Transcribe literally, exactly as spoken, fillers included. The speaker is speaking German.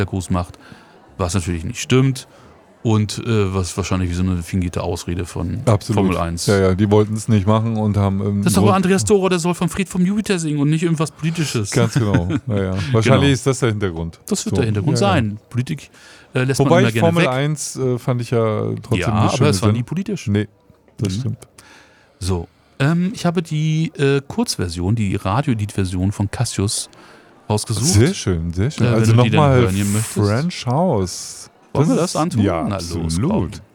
Gruß macht, was natürlich nicht stimmt und äh, was wahrscheinlich wie so eine fingierte Ausrede von Absolut. Formel eins. Ja, ja, die wollten es nicht machen und haben... Ähm, das ist aber Andreas Dorer, der soll von Fried vom Jupiter singen und nicht irgendwas Politisches. Ganz genau. Ja, ja. Wahrscheinlich Genau. ist das der Hintergrund. Das wird so. der Hintergrund ja, sein. Ja. Politik äh, lässt Wobei man immer ich gerne Formel weg. eins äh, fand ich ja trotzdem ja, nicht schön. aber es war nie politisch. Nee, das Mhm. stimmt. So, ähm, ich habe die äh, Kurzversion, die Radio-Edit-Version von Cassius rausgesucht. Sehr schön, sehr schön. Äh, wenn also du die dann nochmal hören möchtest. French House. Wollen wir das antun? Ja, Na los, absolut. komm.